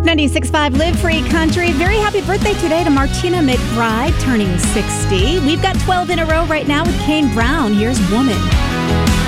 96.5 Live Free Country. Very happy birthday today to Martina McBride, turning 60. We've got 12 in a row right now with Kane Brown. Here's Woman.